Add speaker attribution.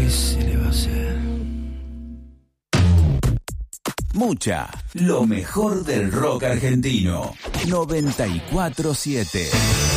Speaker 1: ¿Qué se le va a hacer?
Speaker 2: Mucha, lo mejor del rock argentino. 94.7.